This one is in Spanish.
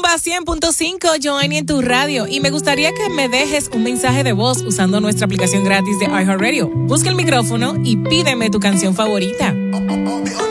Rumba 100.5, Joanny en tu radio. Y me gustaría que me dejes un mensaje de voz usando nuestra aplicación gratis de iHeartRadio. Busca el micrófono y pídeme tu canción favorita.